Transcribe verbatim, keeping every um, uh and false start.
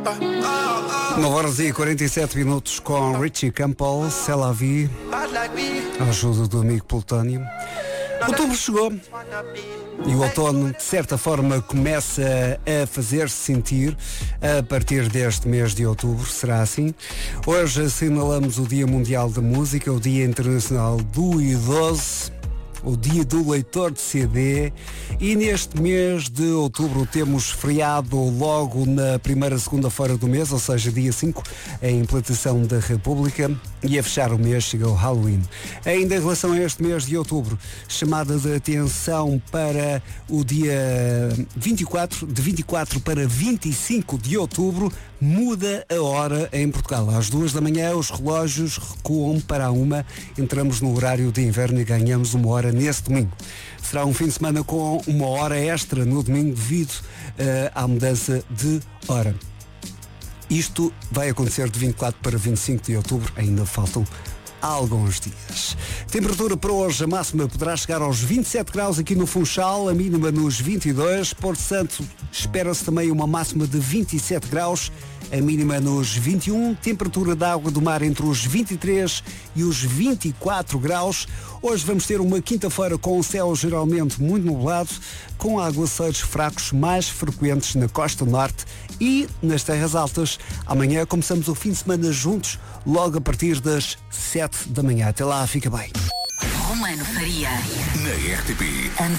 nove horas e quarenta e sete minutos com Richie Campbell, C'est la vie, a ajuda do amigo Plutónio. Outubro chegou e o outono, de certa forma, começa a fazer-se sentir a partir deste mês de outubro, será assim? Hoje assinalamos o Dia Mundial da Música, o Dia Internacional do Idoso, o Dia do Leitor de C D, e neste mês de outubro temos feriado logo na primeira segunda-feira do mês, ou seja, dia cinco, a implantação da República, e a fechar o mês chega o Halloween. Ainda em relação a este mês de outubro, chamada de atenção para o dia vinte e quatro, de vinte e quatro para vinte e cinco de outubro, muda a hora em Portugal. Às duas da manhã os relógios recuam para a uma, entramos no horário de inverno e ganhamos uma hora nesse domingo. Será um fim de semana com uma hora extra no domingo devido uh, à mudança de hora. Isto vai acontecer de vinte e quatro para vinte e cinco de outubro, ainda faltam alguns dias. Temperatura para hoje, a máxima poderá chegar aos vinte e sete graus aqui no Funchal, a mínima nos vinte e dois. Porto Santo espera-se também uma máxima de vinte e sete graus, a mínima nos vinte e um. Temperatura da água do mar entre os vinte e três e os vinte e quatro graus. Hoje vamos ter uma quinta-feira com o céu geralmente muito nublado, com aguaceiros fracos mais frequentes na costa norte e nas terras altas. Amanhã começamos o fim de semana juntos, logo a partir das sete da manhã. Até lá, fica bem. Romano Faria. Na R T P.